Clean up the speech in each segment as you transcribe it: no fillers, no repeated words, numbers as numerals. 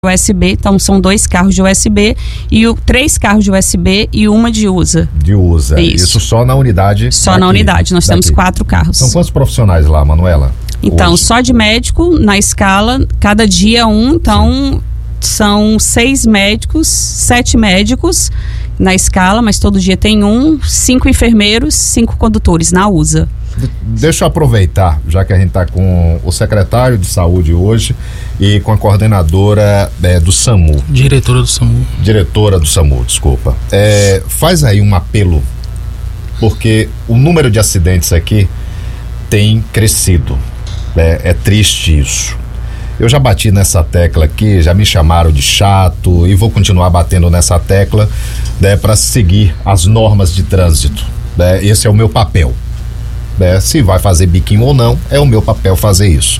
USB, então são 2 carros de USB e 3 carros de USB e uma de USA. De USA. Isso só na unidade? Só na unidade, nós temos 4 carros. São quantos profissionais lá, Manuela? Então, hoje? Só de médico, na escala, cada dia então são 6 médicos, 7 médicos na escala, mas todo dia tem 5 enfermeiros, 5 condutores na USA. Deixa eu aproveitar, já que a gente está com o secretário de saúde hoje e com a coordenadora do SAMU. Diretora do SAMU, desculpa. Faz aí um apelo, porque o número de acidentes aqui tem crescido. É triste isso. Eu já bati nessa tecla aqui, já me chamaram de chato e vou continuar batendo nessa tecla, para seguir as normas de trânsito. Esse é o meu papel. Se vai fazer biquinho ou não, é o meu papel fazer isso.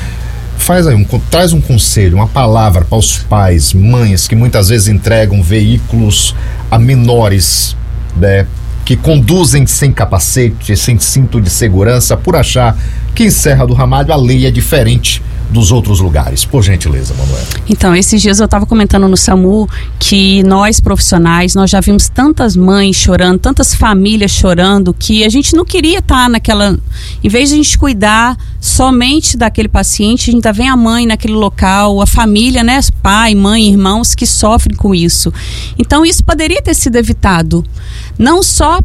Traz um conselho, uma palavra para os pais, mães que muitas vezes entregam veículos a menores, que conduzem sem capacete, sem cinto de segurança, por achar que em Serra do Ramalho a lei é diferente dos outros lugares. Por gentileza, Manuela. Então, esses dias eu estava comentando no SAMU que nós profissionais, nós já vimos tantas mães chorando, tantas famílias chorando, que a gente não queria estar naquela... Em vez de a gente cuidar somente daquele paciente, a gente vem a mãe naquele local, a família, pai, mãe, irmãos que sofrem com isso. Então, isso poderia ter sido evitado. Não só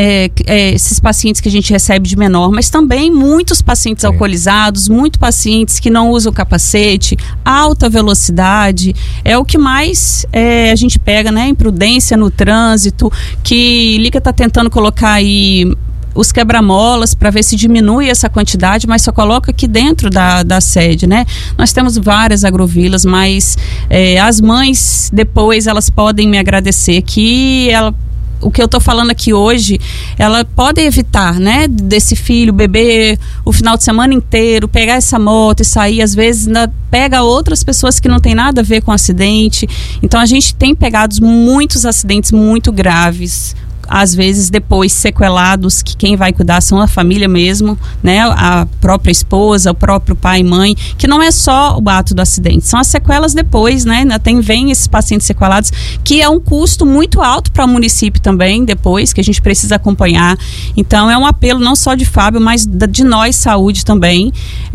esses pacientes que a gente recebe de menor, mas também muitos pacientes alcoolizados, muitos pacientes que não usam capacete, alta velocidade, é o que mais a gente pega, imprudência no trânsito, que Lica está tentando colocar aí os quebra-molas para ver se diminui essa quantidade, mas só coloca aqui dentro da sede, Nós temos várias agrovilas, mas as mães depois elas podem me agradecer que o que eu tô falando aqui hoje, ela pode evitar, desse filho beber o final de semana inteiro, pegar essa moto e sair, às vezes ainda pega outras pessoas que não tem nada a ver com acidente. Então a gente tem pegado muitos acidentes muito graves, às vezes depois sequelados, que quem vai cuidar são a família mesmo, a própria esposa, o próprio pai e mãe, que não é só o ato do acidente, são as sequelas depois, vem esses pacientes sequelados, que é um custo muito alto para o município também, depois, que a gente precisa acompanhar. Então é um apelo não só de Fábio, mas de nós, saúde também,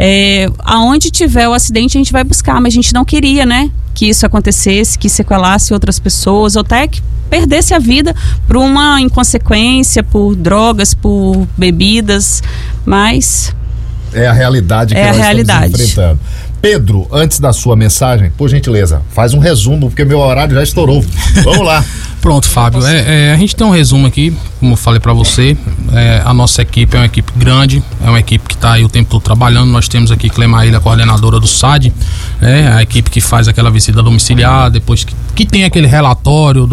aonde tiver o acidente a gente vai buscar, mas a gente não queria, que isso acontecesse, que sequelasse outras pessoas, ou até que perdesse a vida por uma inconsequência, por drogas, por bebidas, mas... É a realidade que nós estamos enfrentando. Pedro, antes da sua mensagem, por gentileza, faz um resumo, porque meu horário já estourou. Vamos lá. Pronto, Fábio, a gente tem um resumo aqui, como eu falei para você, a nossa equipe é uma equipe grande, é uma equipe que está aí o tempo todo trabalhando. Nós temos aqui Clemaília, a coordenadora do SAD, a equipe que faz aquela visita domiciliar, depois que tem aquele relatório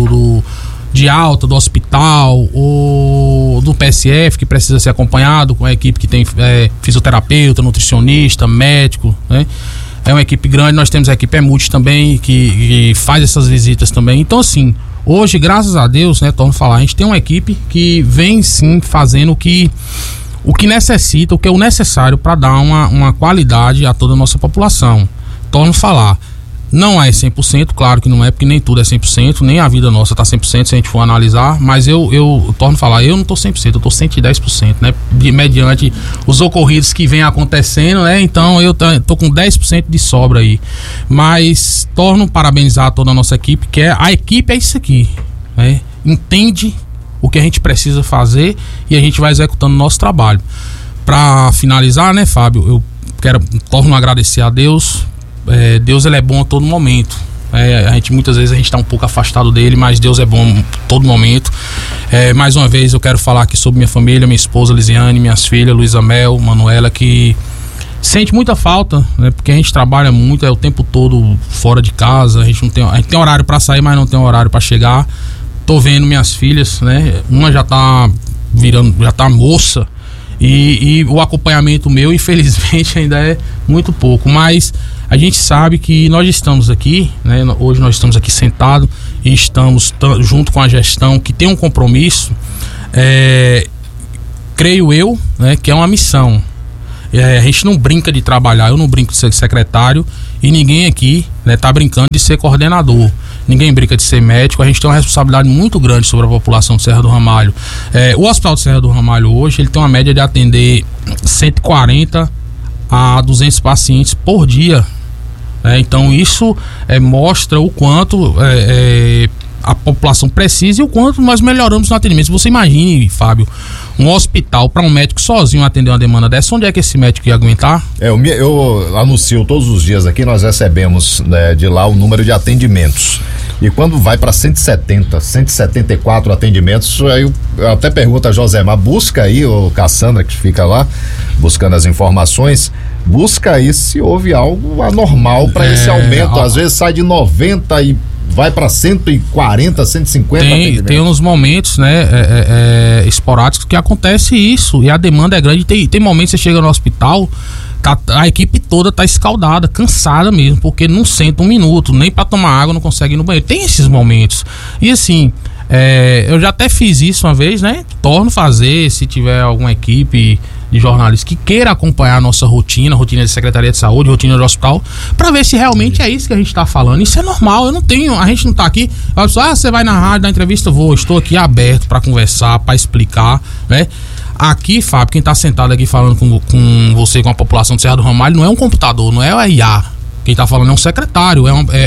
de alta do hospital ou do PSF que precisa ser acompanhado, com a equipe que tem fisioterapeuta, nutricionista, médico, É uma equipe grande. Nós temos a equipe EMUT também que faz essas visitas também. Então, assim, hoje, graças a Deus, torno a falar, a gente tem uma equipe que vem sim fazendo o que necessita, o que é o necessário para dar uma qualidade a toda a nossa população. Torno a falar, não é 100%, claro que não é, porque nem tudo é 100%, nem a vida nossa está 100% se a gente for analisar, mas eu torno a falar, eu não estou 100%, eu estou 110%, mediante os ocorridos que vem acontecendo, então eu estou com 10% de sobra aí, mas torno a parabenizar toda a nossa equipe, que a equipe é isso aqui, entende o que a gente precisa fazer e a gente vai executando o nosso trabalho. Para finalizar, Fábio, eu torno a agradecer a Deus. Deus ele é bom a todo momento. Muitas vezes a gente está um pouco afastado dele, mas Deus é bom a todo momento. Mais uma vez eu quero falar aqui sobre minha família, minha esposa Lisiane, minhas filhas Luísa Mel, Manuela, que sente muita falta, porque a gente trabalha muito, o tempo todo fora de casa, a gente tem horário para sair, mas não tem horário para chegar. Tô vendo minhas filhas, uma já tá moça, e o acompanhamento meu, infelizmente, ainda é muito pouco, mas a gente sabe que nós estamos aqui, hoje nós estamos aqui sentados e estamos junto com a gestão que tem um compromisso, creio eu, que é uma missão, A gente não brinca de trabalhar, eu não brinco de ser secretário e ninguém aqui, né, tá brincando de ser coordenador. Ninguém brinca de ser médico, a gente tem uma responsabilidade muito grande sobre a população de Serra do Ramalho. O Hospital de Serra do Ramalho hoje, ele tem uma média de atender 140 a 200 pacientes por dia. Então isso mostra o quanto a população precisa e o quanto nós melhoramos no atendimento. Se você imagine, Fábio, um hospital para um médico sozinho atender uma demanda dessa, onde é que esse médico ia aguentar? Eu anuncio todos os dias aqui, nós recebemos de lá o número de atendimentos. E quando vai para 174 atendimentos, aí eu até pergunto a Josemar, busca aí, o Cassandra que fica lá, buscando as informações, busca aí se houve algo anormal para esse aumento. Às vezes sai de 90 e vai para 140, 150 tem uns momentos, né, esporádicos que acontece isso, e a demanda é grande. Tem momentos que você chega no hospital, a equipe toda tá escaldada, cansada mesmo, porque não senta um minuto, nem para tomar água não consegue ir no banheiro. Tem esses momentos. E assim, eu já até fiz isso uma vez, né? Torno fazer, se tiver alguma equipe de jornalistas que queira acompanhar a nossa rotina de Secretaria de Saúde, rotina do hospital, para ver se realmente é isso que a gente está falando. Isso é normal, a gente não tá aqui, você vai na rádio, na entrevista, estou aqui aberto para conversar, para explicar, né? Aqui, Fábio, quem tá sentado aqui falando com você, com a população de Serra do Ramalho, não é um computador, não é o IA. Quem tá falando é um secretário,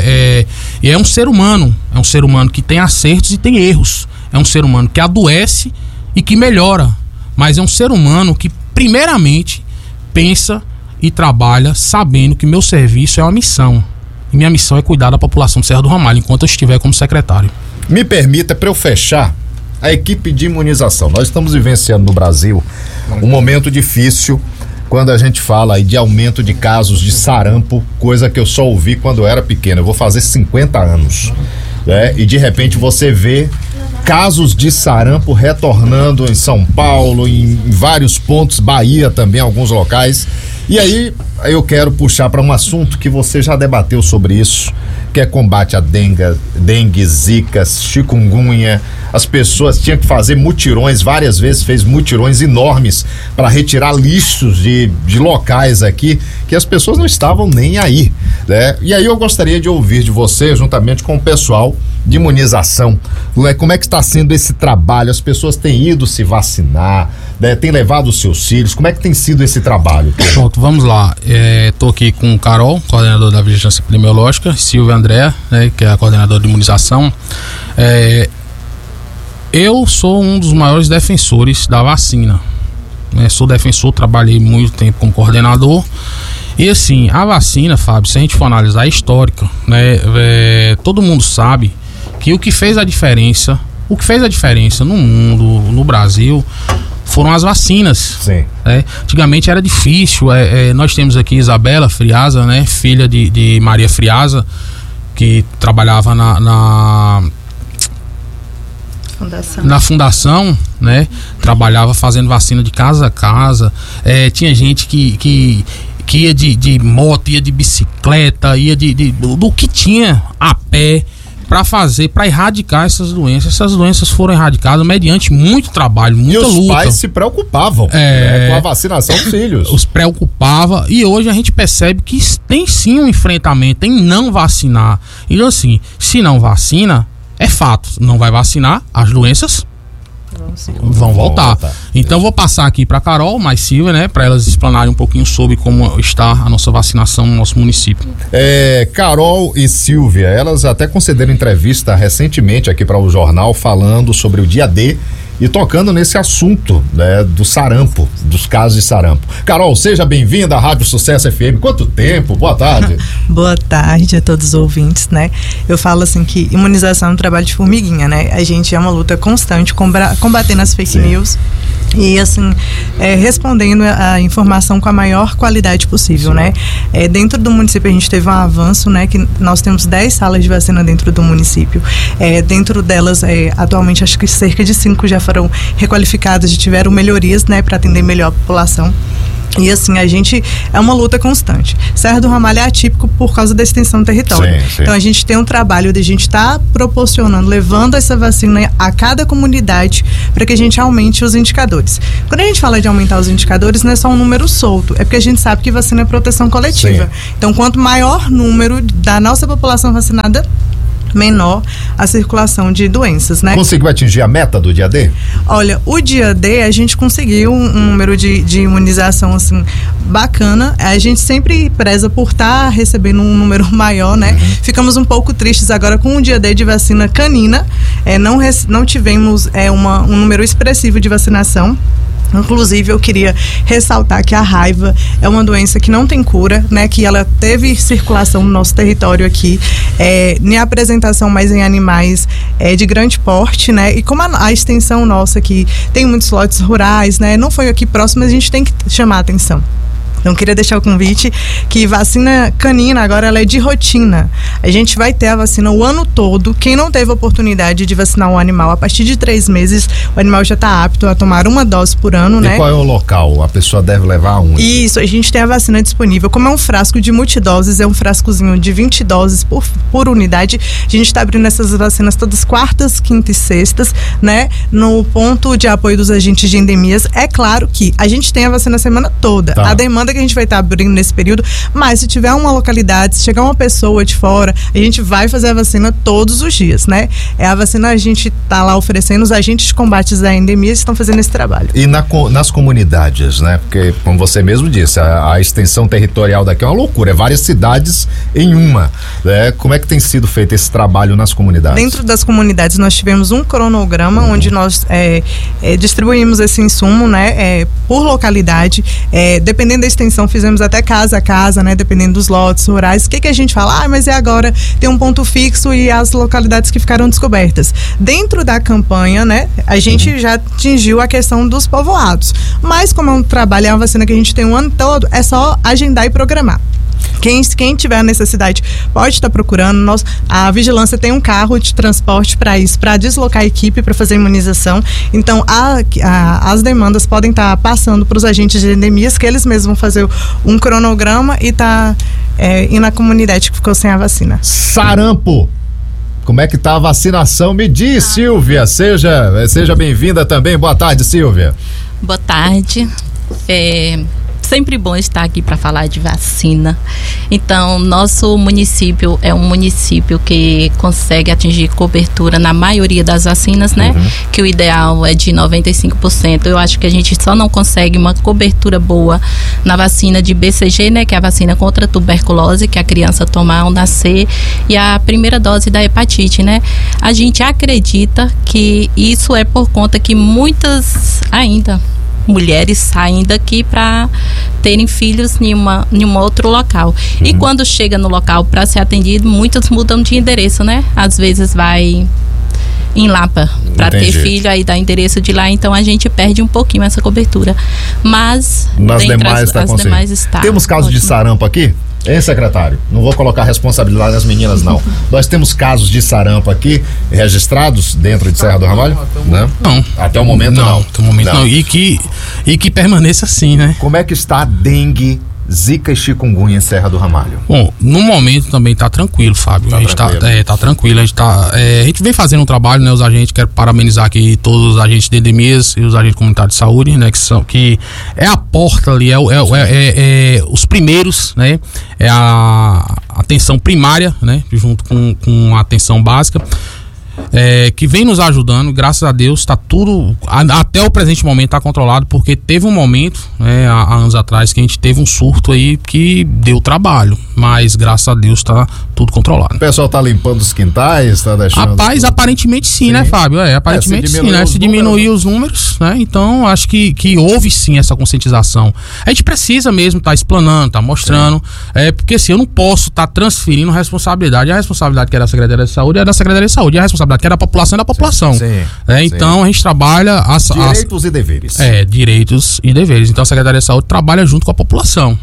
é um ser humano. É um ser humano que tem acertos e tem erros. É um ser humano que adoece e que melhora. Mas é um ser humano que, primeiramente, pensa e trabalha sabendo que meu serviço é uma missão. E minha missão é cuidar da população de Serra do Ramalho, enquanto eu estiver como secretário. Me permita, para eu fechar, a equipe de imunização. Nós estamos vivenciando no Brasil um momento difícil quando a gente fala aí de aumento de casos de sarampo, coisa que eu só ouvi quando eu era pequeno. Eu vou fazer 50 anos. E de repente você vê casos de sarampo retornando em São Paulo, em vários pontos, Bahia também, alguns locais. E aí eu quero puxar para um assunto que você já debateu sobre isso, que é combate à dengue, zika, chikungunya. As pessoas tinham que fazer mutirões, várias vezes fez mutirões enormes para retirar lixos de locais aqui que as pessoas não estavam nem aí, né? E aí eu gostaria de ouvir de você, juntamente com o pessoal de imunização, como é que está sendo esse trabalho? As pessoas têm ido se vacinar, né? Têm levado os seus filhos, como é que tem sido esse trabalho? Pronto, vamos lá. Estou aqui com o Carol, coordenador da Vigilância Epidemiológica, Silvia Andréa, né, que é a coordenadora de imunização. Eu sou um dos maiores defensores da vacina, né? Sou defensor, trabalhei muito tempo como coordenador. E assim, a vacina, Fábio, se a gente for analisar, é histórica, né? Todo mundo sabe que o que fez a diferença no mundo, no Brasil, foram as vacinas. Sim. Antigamente era difícil. Nós temos aqui Isabela Friasa, né, filha de Maria Friasa, que trabalhava na fundação, né? Trabalhava fazendo vacina de casa a casa. Tinha gente que ia de moto, ia de bicicleta, ia do que tinha a pé para erradicar essas doenças. Essas doenças foram erradicadas mediante muito trabalho, muita luta. E os pais se preocupavam com a vacinação dos filhos. Os preocupava, e hoje a gente percebe que tem sim um enfrentamento em não vacinar. Então assim, se não vacina, é fato, não vai vacinar, as doenças vão voltar. Então vou passar aqui para Carol, mais Silvia, né, para elas explanarem um pouquinho sobre como está a nossa vacinação no nosso município. Carol e Silvia, elas até concederam entrevista recentemente aqui para o jornal falando sobre o dia D e tocando nesse assunto, né, do sarampo, dos casos de sarampo. Carol, seja bem-vinda à Rádio Sucesso FM. Quanto tempo? Boa tarde. Boa tarde a todos os ouvintes, né? Eu falo assim que imunização é um trabalho de formiguinha, né? A gente é uma luta constante combatendo as fake news e assim, respondendo a informação com a maior qualidade possível, né? Dentro do município a gente teve um avanço, né? Que nós temos 10 salas de vacina dentro do município. Dentro delas, atualmente acho que cerca de 5 já foram requalificadas, já tiveram melhorias, né, para atender melhor a população. E assim, a gente é uma luta constante. Serra do Ramalho é atípico por causa da extensão do território. Sim. Então a gente tem um trabalho de a gente estar proporcionando, levando essa vacina a cada comunidade para que a gente aumente os indicadores. Quando a gente fala de aumentar os indicadores, não é só um número solto, é porque a gente sabe que vacina é proteção coletiva. Sim. Então quanto maior número da nossa população vacinada, menor a circulação de doenças, né? Conseguiu atingir a meta do dia D? Olha, o dia D a gente conseguiu um número de imunização assim bacana. A gente sempre preza por estar recebendo um número maior, né? Ficamos um pouco tristes agora com o dia D de vacina canina. Não tivemos um número expressivo de vacinação. Inclusive, eu queria ressaltar que a raiva é uma doença que não tem cura, né? Que ela teve circulação no nosso território aqui, em apresentação mais em animais de grande porte, né? E como a extensão nossa aqui tem muitos lotes rurais, né? Não foi aqui próximo, mas a gente tem que chamar a atenção. Então, queria deixar o convite que vacina canina agora ela é de rotina. A gente vai ter a vacina o ano todo. Quem não teve oportunidade de vacinar um animal, a partir de 3 meses, o animal já está apto a tomar uma dose por ano, né? E qual é o local? A pessoa deve levar aonde? Isso, a gente tem a vacina disponível. Como é um frasco de multidoses, é um frascozinho de 20 doses por unidade. A gente está abrindo essas vacinas todas quartas, quintas e sextas, né? No ponto de apoio dos agentes de endemias. É claro que a gente tem a vacina a semana toda. Tá. A demanda que a gente vai estar abrindo nesse período, mas se tiver uma localidade, se chegar uma pessoa de fora, a gente vai fazer a vacina todos os dias, né? A vacina a gente tá lá oferecendo, os agentes de combates da endemia estão fazendo esse trabalho. E nas comunidades, né? Porque, como você mesmo disse, a extensão territorial daqui é uma loucura, é várias cidades em uma, né? Como é que tem sido feito esse trabalho nas comunidades? Dentro das comunidades nós tivemos um cronograma onde nós distribuímos esse insumo, né? Por localidade, dependendo da extensão, fizemos até casa a casa, né? Dependendo dos lotes rurais. O que a gente fala? Mas agora tem um ponto fixo e as localidades que ficaram descobertas. Dentro da campanha, né? A gente já atingiu a questão dos povoados. Mas como é um trabalho, é uma vacina que a gente tem o ano todo, é só agendar e programar. Quem tiver a necessidade pode estar procurando. A vigilância tem um carro de transporte para isso, para deslocar a equipe para fazer a imunização. Então, as demandas podem estar passando para os agentes de endemias, que eles mesmos vão fazer um cronograma e ir na comunidade que ficou sem a vacina. Sarampo. Como é que tá a vacinação? Me diz, Silvia. Seja bem-vinda também. Boa tarde, Silvia. Boa tarde. Sempre bom estar aqui para falar de vacina. Então, nosso município é um município que consegue atingir cobertura na maioria das vacinas, né? Que o ideal é de 95%. Eu acho que a gente só não consegue uma cobertura boa na vacina de BCG, né? Que é a vacina contra a tuberculose, que a criança toma ao nascer, e a primeira dose da hepatite, né? A gente acredita que isso é por conta que muitas ainda mulheres saem daqui para terem filhos em um outro local. E quando chega no local para ser atendido, muitas mudam de endereço, né? Às vezes vai em Lapa para ter filho, aí dá endereço de lá, então a gente perde um pouquinho essa cobertura. Mas nas demais está. Temos casos de sarampo aqui? Hein, secretário? Não vou colocar a responsabilidade nas meninas, não. Nós temos casos de sarampo aqui registrados dentro de Serra do Ramalho? Não. Até o momento não. Até o momento não. E que permaneça assim, né? Como é que está a dengue, zika e chikungunya em Serra do Ramalho? Bom, no momento também tá tranquilo, Fábio. A gente tá tranquilo. A gente vem fazendo um trabalho, né? Os agentes, quero parabenizar aqui todos os agentes de endemias e os agentes comunitários de saúde, né? Que é a porta ali, os primeiros, né? É a atenção primária, né? Junto com a atenção básica. Que vem nos ajudando, graças a Deus, está tudo, até o presente momento está controlado, porque teve um momento, né, há anos atrás, que a gente teve um surto aí que deu trabalho, mas graças a Deus está tudo controlado. O pessoal está limpando os quintais, está deixando... Rapaz, aparentemente sim, né, Fábio? Aparentemente sim, né? Se diminuir os números, né? Então, acho que houve sim essa conscientização. A gente precisa mesmo estar explanando, estar mostrando, porque assim, eu não posso estar transferindo responsabilidade. A responsabilidade que era da Secretaria de Saúde é da Secretaria de Saúde, e a responsabilidade que era da população é da população. Sim. Então a gente trabalha direitos e deveres. Direitos e deveres. Então a Secretaria de Saúde trabalha junto com a população.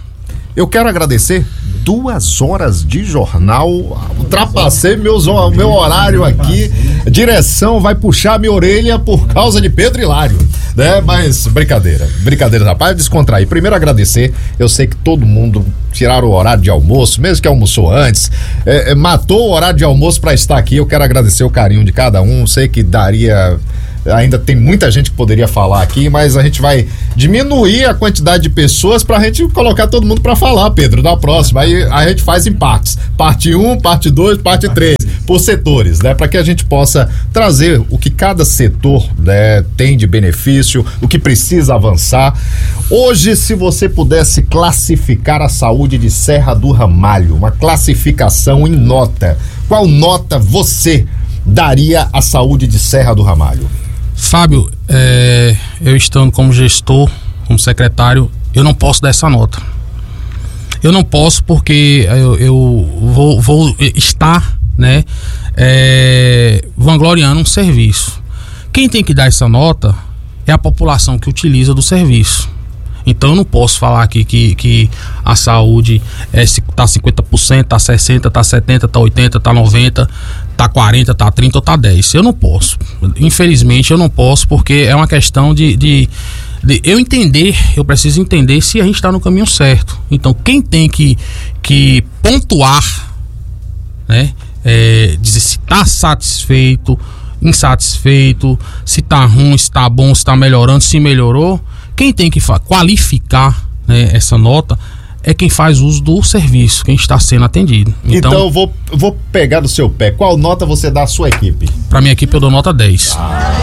Eu quero agradecer 2 horas de jornal, ultrapassei meu horário aqui, direção vai puxar minha orelha por causa de Pedro Hilário, né? Mas brincadeira, rapaz, descontrair. Primeiro agradecer, eu sei que todo mundo tiraram o horário de almoço, mesmo que almoçou antes, matou o horário de almoço para estar aqui. Eu quero agradecer o carinho de cada um, sei que ainda tem muita gente que poderia falar aqui, mas a gente vai diminuir a quantidade de pessoas pra gente colocar todo mundo pra falar, Pedro, na próxima. Aí a gente faz em partes. Parte 1, parte 2, parte 3, por setores, né? Pra que a gente possa trazer o que cada setor, né, tem de benefício, o que precisa avançar. Hoje, se você pudesse classificar a saúde de Serra do Ramalho, uma classificação em nota, qual nota você daria à saúde de Serra do Ramalho? Fábio, eu estando como gestor, como secretário, eu não posso dar essa nota. Eu não posso porque eu vou estar, né, vangloriando um serviço. Quem tem que dar essa nota é a população que utiliza do serviço. Então eu não posso falar aqui que a saúde tá 50%, tá 60%, tá 70%, tá 80%, tá 90%, tá 40%, tá 30% ou tá 10%. Eu não posso. Infelizmente eu não posso, porque é uma questão de eu entender, eu preciso entender se a gente está no caminho certo. Então quem tem que pontuar, né, dizer se tá satisfeito, insatisfeito, se tá ruim, se tá bom, se tá melhorando, se melhorou. Quem tem que qualificar, né, essa nota é quem faz uso do serviço, quem está sendo atendido. Então eu vou pegar do seu pé. Qual nota você dá à sua equipe? Para minha equipe eu dou nota 10.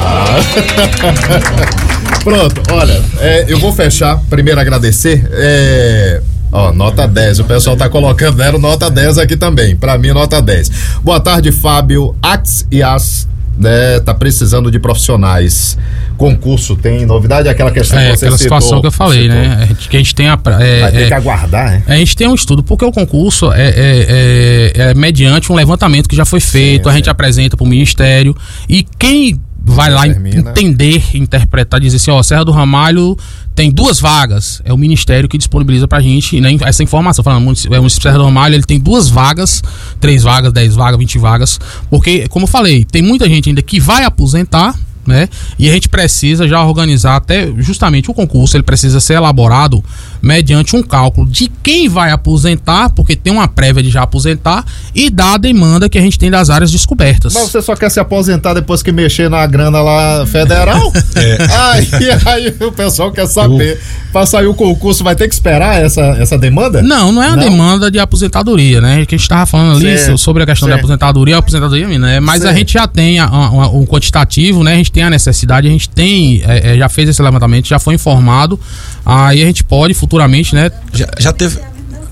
Pronto, olha, eu vou fechar. Primeiro agradecer. Nota 10. O pessoal tá colocando, deram nota 10 aqui também. Para mim, nota 10. Boa tarde, Fábio. Né, tá precisando de profissionais. Concurso tem novidade? Aquela questão que você aquela citou, situação que eu falei, né? Que a gente tem vai ter que aguardar, né? A gente tem um estudo, porque o concurso é mediante um levantamento que já foi feito, a gente apresenta para o Ministério, e quem vai lá entender, interpretar, dizer assim, Serra do Ramalho tem 2 vagas, é o Ministério que disponibiliza pra gente, né, essa informação, falando, o município de Serra do Ramalho, ele tem 2 vagas, 3 vagas, 10 vagas, 20 vagas, porque, como eu falei, tem muita gente ainda que vai aposentar, né? E a gente precisa já organizar até justamente o concurso, ele precisa ser elaborado mediante um cálculo de quem vai aposentar, porque tem uma prévia de já aposentar, e da demanda que a gente tem das áreas descobertas. Mas você só quer se aposentar depois que mexer na grana lá federal? Aí o pessoal quer saber, para sair o concurso vai ter que esperar essa demanda? Não é uma demanda de aposentadoria, né? Que a gente estava falando ali sobre a questão de aposentadoria, né? Mas a gente já tem um quantitativo, né? A gente tem a necessidade, a gente tem, já fez esse levantamento, já foi informado, aí a gente pode futuramente, né? Já teve...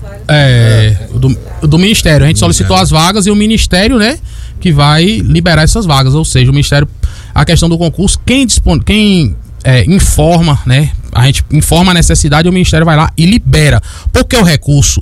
Do Ministério, a gente solicitou as vagas e o Ministério, né, que vai liberar essas vagas, ou seja, o Ministério, a questão do concurso, quem informa, né, a gente informa a necessidade e o Ministério vai lá e libera, porque o recurso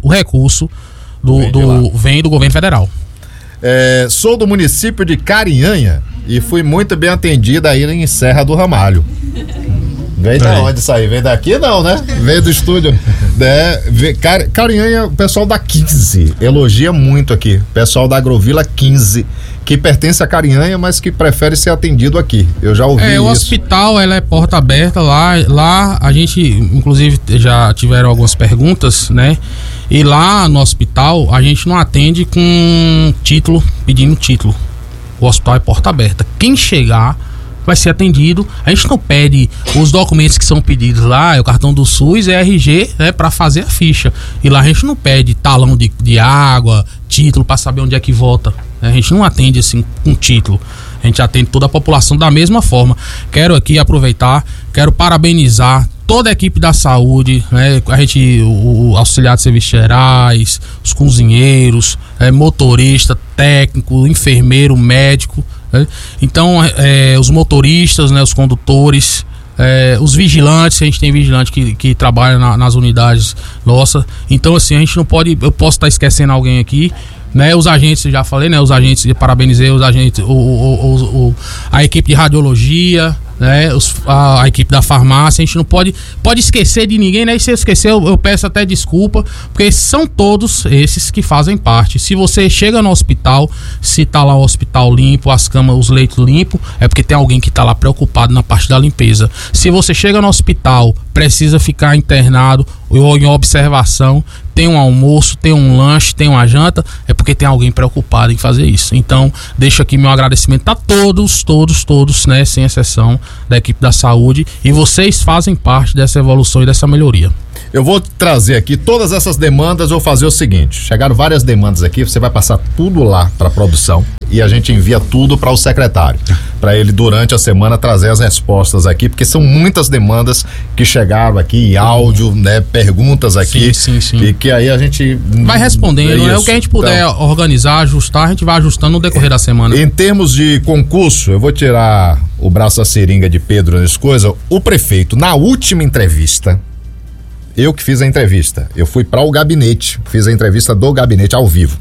vem do governo federal. Sou do município de Carinhanha e fui muito bem atendida aí em Serra do Ramalho. Vem da onde isso aí? Vem daqui não, né? Vem do estúdio. Carinhanha, o pessoal da 15 elogia muito aqui. Pessoal da Agrovila 15, que pertence a Carinhanha, mas que prefere ser atendido aqui. Eu já ouvi isso. O hospital, ela é porta aberta lá a gente, inclusive, já tiveram algumas perguntas, né? E lá no hospital, a gente não atende com título, pedindo título. O hospital é porta aberta. Quem chegar vai ser atendido. A gente não pede os documentos que são pedidos lá, é o cartão do SUS, é RG, né, para fazer a ficha. E lá a gente não pede talão de água, título para saber onde é que vota. A gente não atende assim com título. A gente atende toda a população da mesma forma. Quero aqui aproveitar, quero parabenizar toda a equipe da saúde, né? O auxiliar de serviços gerais, os cozinheiros, motorista, técnico, enfermeiro, médico, né? Então, os motoristas, né? Os condutores, os vigilantes, a gente tem vigilante que trabalha nas unidades nossas. Então, assim, a gente não pode, eu posso estar esquecendo alguém aqui, né? Os agentes, já falei, né? Os agentes, parabenizei os agentes, a equipe de radiologia, né, a equipe da farmácia. A gente não pode esquecer de ninguém, né? E se eu esquecer, eu peço até desculpa, porque são todos esses que fazem parte. Se você chega no hospital, se tá lá o hospital limpo, as camas, os leitos limpos, é porque tem alguém que tá lá preocupado na parte da limpeza. Se você chega no hospital, precisa ficar internado ou em observação, tem um almoço, tem um lanche, tem uma janta, é porque tem alguém preocupado em fazer isso. Então, deixo aqui meu agradecimento a todos, né, sem exceção, da equipe da saúde, e vocês fazem parte dessa evolução e dessa melhoria. Eu vou trazer aqui todas essas demandas, vou fazer o seguinte, chegaram várias demandas aqui, você vai passar tudo lá para produção e a gente envia tudo para o secretário, para ele durante a semana trazer as respostas aqui, porque são muitas demandas que chegaram aqui em áudio, né, perguntas aqui, sim. E que aí a gente vai respondendo, o que a gente puder então, organizar, ajustar, a gente vai ajustando no decorrer da semana. Em termos de concurso, eu vou tirar o braço da seringa de Pedro nessa coisa, o prefeito, na última entrevista, eu que fiz a entrevista, eu fui para o gabinete, fiz a entrevista do gabinete ao vivo.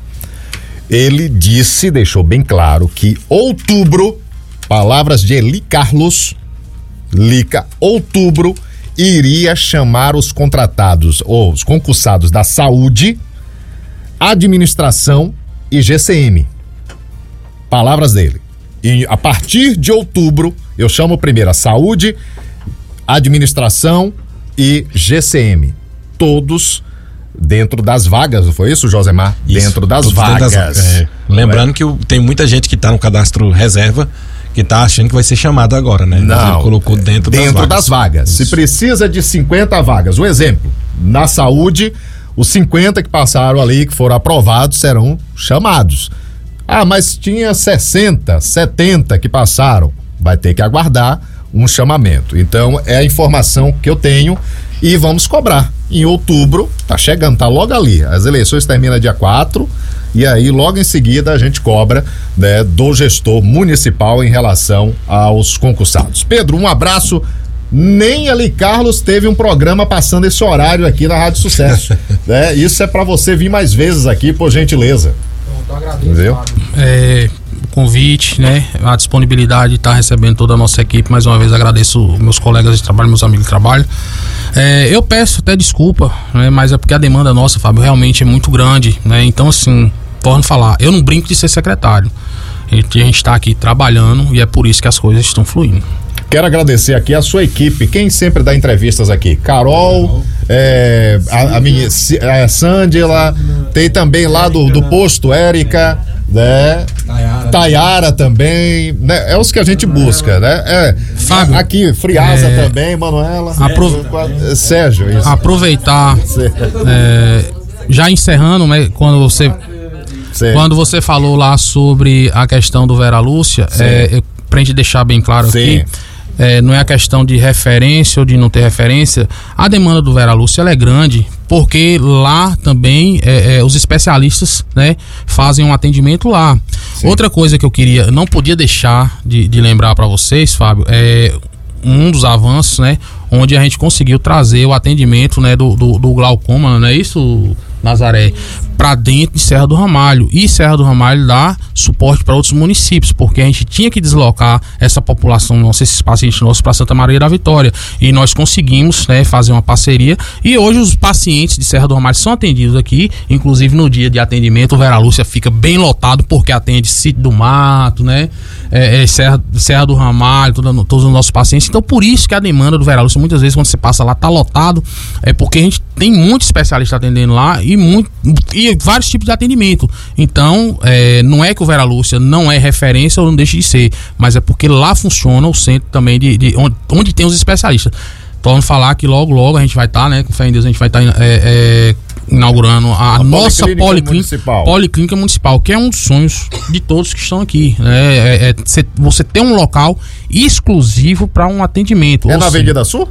Ele disse, deixou bem claro que outubro, palavras de Eli Carlos, Lica, outubro iria chamar os contratados, ou os concursados da saúde, administração e GCM. Palavras dele. E a partir de outubro, eu chamo primeiro a saúde, administração e GCM, todos dentro das vagas, não foi isso, Josemar? Isso, dentro das vagas. Lembrando que tem muita gente que está no cadastro reserva que está achando que vai ser chamado agora, né? Não, ele colocou dentro das vagas. Se precisa de 50 vagas, um exemplo, na saúde, os 50 que passaram ali, que foram aprovados, serão chamados. Ah, mas tinha 60, 70 que passaram, vai ter que aguardar um chamamento. Então é a informação que eu tenho e vamos cobrar. Em outubro, tá chegando, tá logo ali. As eleições terminam dia 4 e aí logo em seguida a gente cobra, né, do gestor municipal em relação aos concursados. Pedro, um abraço. Nem Eli Carlos teve um programa passando esse horário aqui na Rádio Sucesso. Né? Isso é para você vir mais vezes aqui, por gentileza. Entendeu? Convite, né? A disponibilidade de estar recebendo toda a nossa equipe. Mais uma vez agradeço meus colegas de trabalho, meus amigos de trabalho. Eu peço até desculpa, né? Mas é porque a demanda nossa, Fábio, realmente é muito grande, né? Então, assim, torno a falar, eu não brinco de ser secretário. A gente está aqui trabalhando e é por isso que as coisas estão fluindo. Quero agradecer aqui a sua equipe, quem sempre dá entrevistas aqui, Carol, a minha a Sândila, tem também lá do posto, Érica, né? Tayara também, né? É os que a gente busca, né? Fábio, aqui, Friasa também, Manuela, Sérgio, isso. Aproveitar, já encerrando, né? Quando você falou lá sobre a questão do Vera Lúcia, pra gente deixar bem claro aqui, não é a questão de referência ou de não ter referência. A demanda do Vera Lúcia ela é grande, porque lá também os especialistas, né, fazem um atendimento lá. Sim. Outra coisa que eu não podia deixar de lembrar para vocês, Fábio, um dos avanços, né, onde a gente conseguiu trazer o atendimento, né, do glaucoma, não é isso, Nazaré, para dentro de Serra do Ramalho, e Serra do Ramalho dá suporte para outros municípios, porque a gente tinha que deslocar essa população, esses pacientes nossos, para Santa Maria da Vitória, e nós conseguimos, né, fazer uma parceria, e hoje os pacientes de Serra do Ramalho são atendidos aqui, inclusive no dia de atendimento o Vera Lúcia fica bem lotado, porque atende Sítio do Mato, né, Serra do Ramalho, todos os nossos pacientes. Então por isso que a demanda do Vera Lúcia, muitas vezes quando você passa lá tá lotado, porque a gente tem muito especialista atendendo lá e vários tipos de atendimento. Então não é que o Vera Lúcia não é referência ou não deixe de ser, mas é porque lá funciona o centro também onde tem os especialistas. Torno a falar que logo a gente vai estar, né, com fé em Deus, a gente vai estar inaugurando a nossa Policlínica Municipal, que é um dos sonhos de todos que estão aqui, né? Você ter um local exclusivo para um atendimento. Na Avenida Sul?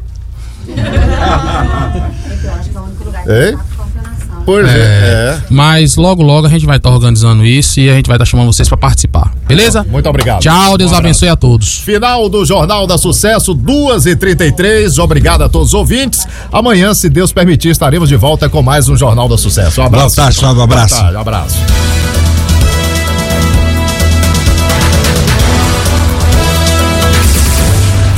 Pois mas logo a gente vai estar organizando isso e a gente vai estar chamando vocês para participar, beleza? Muito obrigado. Tchau, Deus abençoe a todos. Final do Jornal da Sucesso, 2h33. Obrigado a todos os ouvintes. Amanhã, se Deus permitir, estaremos de volta com mais um Jornal da Sucesso. Um abraço. Boa tarde, Fábio. Um abraço. Boa tarde, um abraço.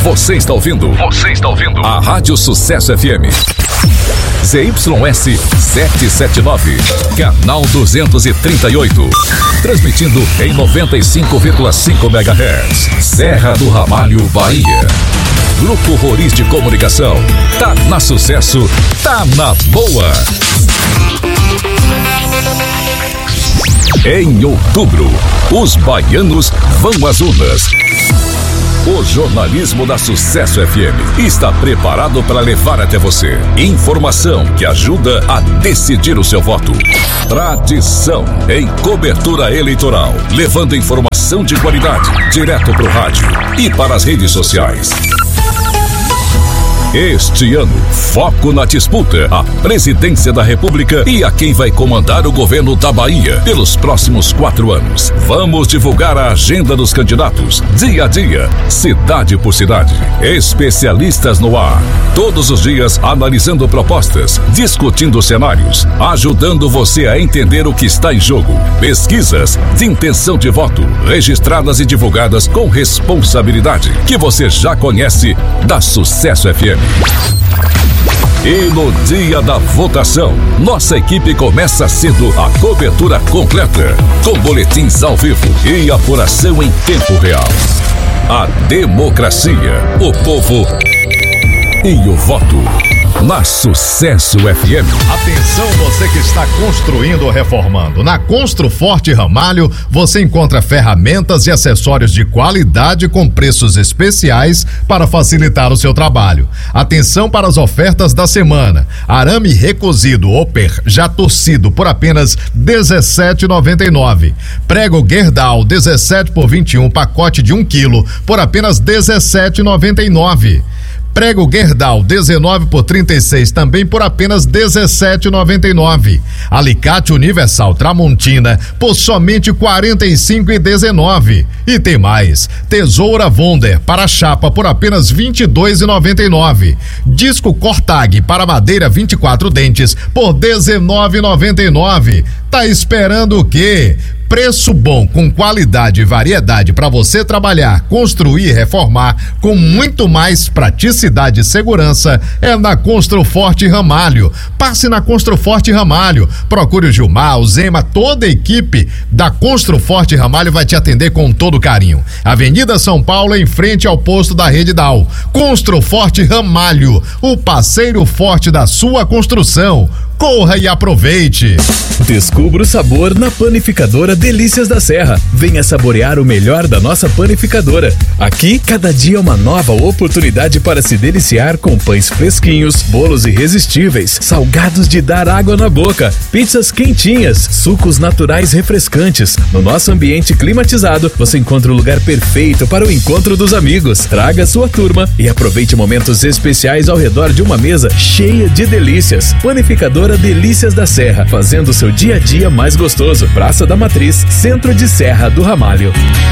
Você está ouvindo a Rádio Sucesso FM. ZYS 779, canal 238. Transmitindo em 95,5 MHz. Serra do Ramalho, Bahia. Grupo Roriz de Comunicação. Tá na Sucesso, tá na boa. Em outubro, os baianos vão às urnas. O jornalismo da Sucesso FM está preparado para levar até você informação que ajuda a decidir o seu voto. Tradição em cobertura eleitoral, levando informação de qualidade direto para o rádio e para as redes sociais. Este ano, foco na disputa, a presidência da República e a quem vai comandar o governo da Bahia pelos próximos 4 anos. Vamos divulgar a agenda dos candidatos, dia a dia, cidade por cidade. Especialistas no ar, todos os dias analisando propostas, discutindo cenários, ajudando você a entender o que está em jogo. Pesquisas de intenção de voto, registradas e divulgadas com responsabilidade, que você já conhece da Sucesso FM. E no dia da votação, nossa equipe começa cedo a cobertura completa, com boletins ao vivo e apuração em tempo real. A democracia, o povo e o voto. Na Sucesso FM. Atenção, você que está construindo ou reformando. Na Construforte Ramalho, você encontra ferramentas e acessórios de qualidade com preços especiais para facilitar o seu trabalho. Atenção para as ofertas da semana. Arame recozido Oper já torcido por apenas R$17,99. Prego Gerdau 17 por 21, pacote de 1 quilo por apenas R$17,99. Prego Gerdau 19 por 36, também por apenas R$17,99. Alicate Universal Tramontina por somente R$45,19. E tem mais. Tesoura Wonder para chapa por apenas R$22,99. Disco Cortag para madeira 24 dentes por R$19,99. Tá esperando o quê? Preço bom, com qualidade e variedade para você trabalhar, construir e reformar com muito mais praticidade e segurança é na Construforte Ramalho. Passe na Construforte Ramalho, procure o Gilmar, o Zema, toda a equipe da Construforte Ramalho vai te atender com todo carinho. Avenida São Paulo, em frente ao posto da Rede Dal. Construforte Ramalho, o parceiro forte da sua construção. Corra e aproveite! Descubra o sabor na Panificadora Delícias da Serra. Venha saborear o melhor da nossa panificadora. Aqui, cada dia é uma nova oportunidade para se deliciar com pães fresquinhos, bolos irresistíveis, salgados de dar água na boca, pizzas quentinhas, sucos naturais refrescantes. No nosso ambiente climatizado, você encontra o lugar perfeito para o encontro dos amigos. Traga sua turma e aproveite momentos especiais ao redor de uma mesa cheia de delícias. Panificadora Delícias da Serra, fazendo o seu dia a dia mais gostoso. Praça da Matriz, centro de Serra do Ramalho.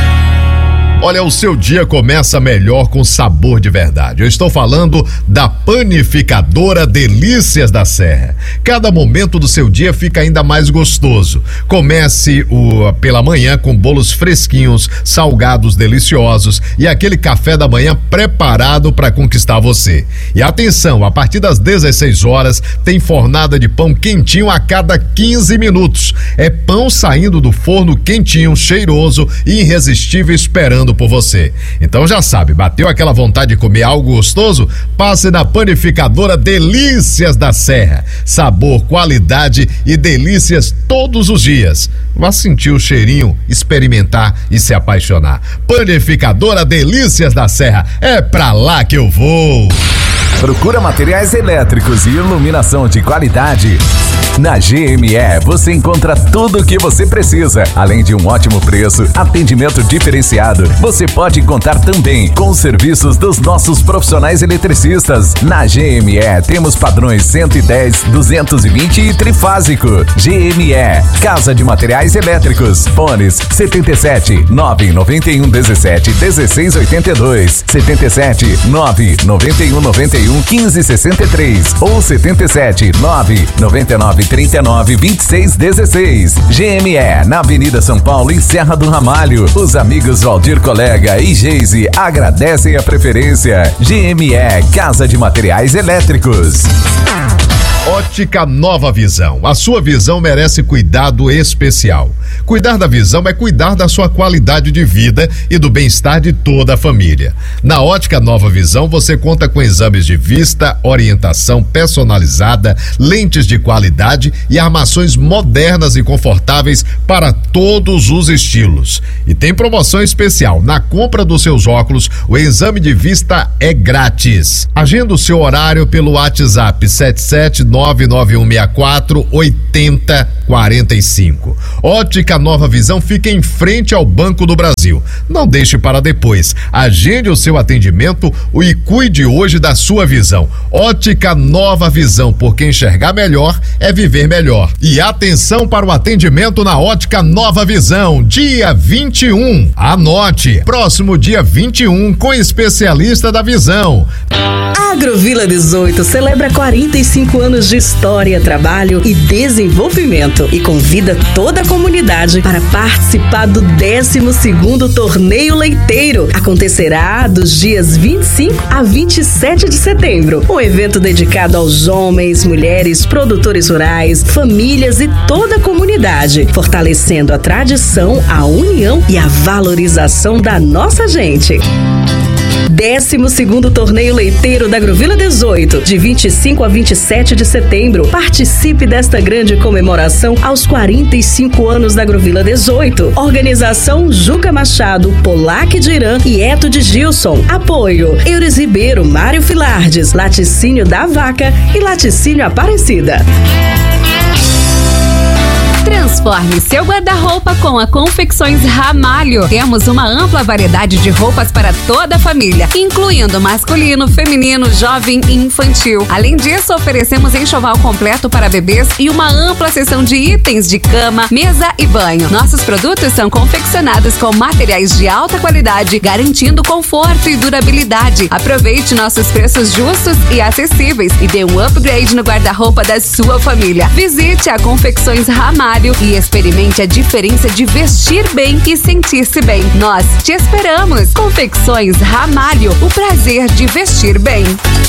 Olha, o seu dia começa melhor com sabor de verdade. Eu estou falando da Panificadora Delícias da Serra. Cada momento do seu dia fica ainda mais gostoso. Comece pela manhã com bolos fresquinhos, salgados deliciosos e aquele café da manhã preparado para conquistar você. E atenção, a partir das 16 horas tem fornada de pão quentinho a cada 15 minutos. É pão saindo do forno quentinho, cheiroso e irresistível esperando por você. Então já sabe, bateu aquela vontade de comer algo gostoso? Passe na Panificadora Delícias da Serra. Sabor, qualidade e delícias todos os dias. Vá sentir o cheirinho, experimentar e se apaixonar. Panificadora Delícias da Serra, é pra lá que eu vou. Procura materiais elétricos e iluminação de qualidade? Na GME você encontra tudo o que você precisa, além de um ótimo preço, atendimento diferenciado. Você pode contar também com os serviços dos nossos profissionais eletricistas. Na GME temos padrões 110, 220 e trifásico. GME, Casa de Materiais Elétricos. Fones 77 991 17 16 82, 77 991 91 1563 ou 77 999 39 26 16. GME, na Avenida São Paulo, em Serra do Ramalho. Os amigos Valdir Colega e Geise agradecem a preferência. GME, Casa de Materiais Elétricos. Ótica Nova Visão. A sua visão merece cuidado especial. Cuidar da visão é cuidar da sua qualidade de vida e do bem-estar de toda a família. Na Ótica Nova Visão, você conta com exames de vista, orientação personalizada, lentes de qualidade e armações modernas e confortáveis para todos os estilos. E tem promoção especial. Na compra dos seus óculos, o exame de vista é grátis. Agenda o seu horário pelo WhatsApp 77991648045. Ótica Nova Visão fica em frente ao Banco do Brasil. Não deixe para depois. Agende o seu atendimento e cuide hoje da sua visão. Ótica Nova Visão, porque enxergar melhor é viver melhor. E atenção para o atendimento na Ótica Nova Visão, dia 21. Anote, próximo dia 21 com especialista da visão. Agrovila 18 celebra 45 anos de história, trabalho e desenvolvimento e convida toda a comunidade para participar do 12º Torneio Leiteiro. Acontecerá dos dias 25 a 27 de setembro. Um evento dedicado aos homens, mulheres, produtores rurais, famílias e toda a comunidade, fortalecendo a tradição, a união e a valorização da nossa gente. 12º Torneio Leiteiro da Agrovila 18, de 25 a 27 de setembro. Participe desta grande comemoração aos 45 anos da Agrovila 18. Organização Juca Machado, Polac de Irã e Eto de Gilson. Apoio Eures Ribeiro, Mário Filardes, Laticínio da Vaca e Laticínio Aparecida. Transforme seu guarda-roupa com a Confecções Ramalho. Temos uma ampla variedade de roupas para toda a família, incluindo masculino, feminino, jovem e infantil. Além disso, oferecemos enxoval completo para bebês e uma ampla seção de itens de cama, mesa e banho. Nossos produtos são confeccionados com materiais de alta qualidade, garantindo conforto e durabilidade. Aproveite nossos preços justos e acessíveis e dê um upgrade no guarda-roupa da sua família. Visite a Confecções Ramalho e experimente a diferença de vestir bem e sentir-se bem. Nós te esperamos. Confecções Ramalho, o prazer de vestir bem.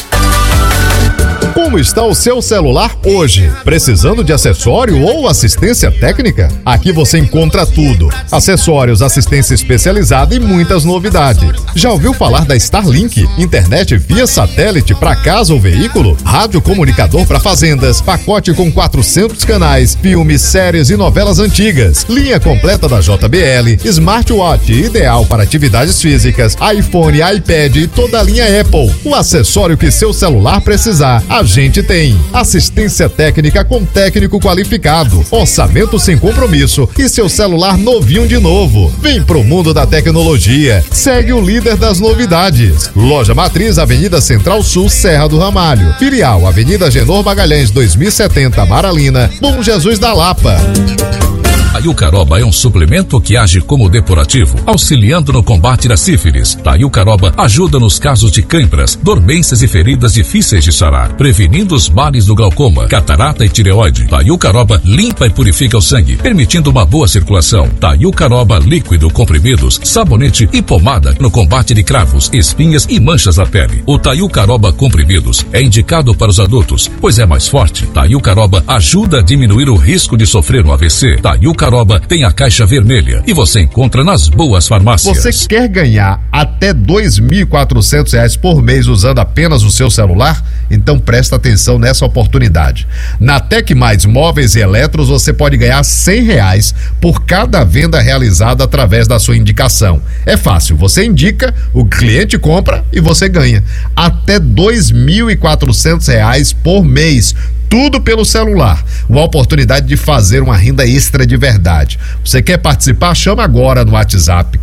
Como está o seu celular hoje? Precisando de acessório ou assistência técnica? Aqui você encontra tudo: acessórios, assistência especializada e muitas novidades. Já ouviu falar da Starlink? Internet via satélite para casa ou veículo? Rádio comunicador para fazendas, pacote com 400 canais, filmes, séries e novelas antigas, linha completa da JBL, smartwatch ideal para atividades físicas, iPhone, iPad e toda a linha Apple. O acessório que seu celular precisar, a gente tem. Assistência técnica com técnico qualificado, orçamento sem compromisso e seu celular novinho de novo. Vem pro mundo da tecnologia. Segue o líder das novidades. Loja Matriz, Avenida Central Sul, Serra do Ramalho. Filial, Avenida Genor Magalhães 2070, Maralina, Bom Jesus da Lapa. Taiucaroba é um suplemento que age como depurativo, auxiliando no combate da sífilis. Taiucaroba ajuda nos casos de cãibras, dormências e feridas difíceis de sarar, prevenindo os males do glaucoma, catarata e tireoide. Taiucaroba limpa e purifica o sangue, permitindo uma boa circulação. Taiucaroba líquido, comprimidos, sabonete e pomada no combate de cravos, espinhas e manchas na pele. O Taiucaroba comprimidos é indicado para os adultos, pois é mais forte. Taiucaroba ajuda a diminuir o risco de sofrer um AVC. Taiucaroba tem a caixa vermelha e você encontra nas boas farmácias. Você quer ganhar até R$2.400 por mês usando apenas o seu celular? Então presta atenção nessa oportunidade. Na Tec Mais Móveis e Eletros você pode ganhar R$100 por cada venda realizada através da sua indicação. É fácil, você indica, o cliente compra e você ganha até R$2.400 por mês. Tudo pelo celular. Uma oportunidade de fazer uma renda extra de verdade. Você quer participar? Chama agora no WhatsApp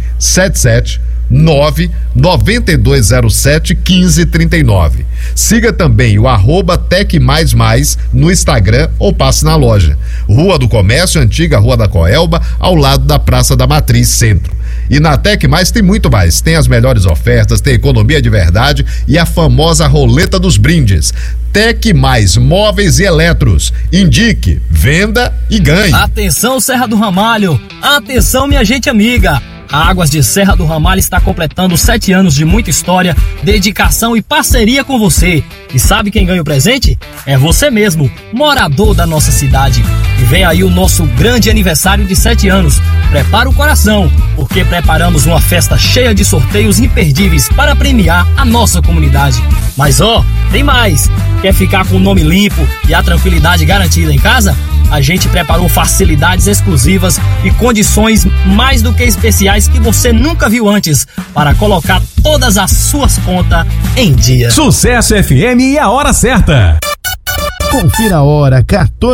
77992071539. Siga também o @Tec Mais no Instagram ou passe na loja. Rua do Comércio, antiga Rua da Coelba, ao lado da Praça da Matriz Centro. E na Tec Mais tem muito mais. Tem as melhores ofertas, tem economia de verdade e a famosa roleta dos brindes. Tec Mais Móveis e Eletros. Indique, venda e ganhe. Atenção, Serra do Ramalho. Atenção, minha gente amiga. A Águas de Serra do Ramalho está completando 7 anos de muita história, dedicação e parceria com você. E sabe quem ganha o presente? É você mesmo, morador da nossa cidade. E vem aí o nosso grande aniversário de 7 anos. Prepara o coração, porque preparamos uma festa cheia de sorteios imperdíveis para premiar a nossa comunidade. Mas tem mais. Quer ficar com o nome limpo e a tranquilidade garantida em casa? A gente preparou facilidades exclusivas e condições mais do que especiais que você nunca viu antes para colocar todas as suas contas em dia. Sucesso FM e a hora certa. Confira a hora,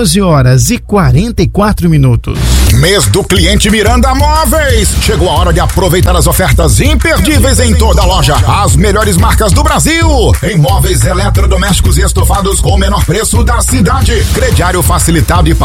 14h44. Mês do cliente Miranda Móveis. Chegou a hora de aproveitar as ofertas imperdíveis em toda a loja. As melhores marcas do Brasil. Em móveis eletrodomésticos e estofados com o menor preço da cidade. Crediário facilitado e